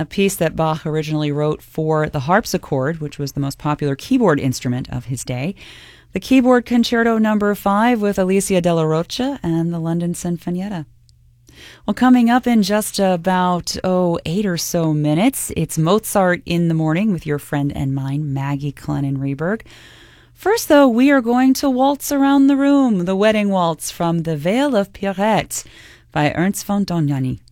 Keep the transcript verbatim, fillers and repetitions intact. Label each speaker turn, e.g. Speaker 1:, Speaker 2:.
Speaker 1: a piece that Bach originally wrote for the harpsichord, which was the most popular keyboard instrument of his day. The Keyboard Concerto Number five with Alicia Della Rocha and the London Sinfonietta. Well, coming up in just about, oh, eight or so minutes, it's Mozart in the Morning with your friend and mine, Maggie Clennon Reberg. First, though, we are going to waltz around the room, the wedding waltz from The Vale of Pierrette by Ernst von Dohnanyi.